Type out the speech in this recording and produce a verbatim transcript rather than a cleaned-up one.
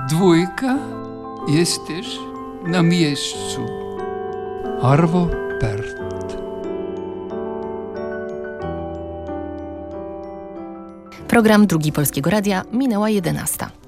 Dwójka jest też na miejscu. Arvo Pärt. Program Drugi Polskiego Radia minęła jedenasta.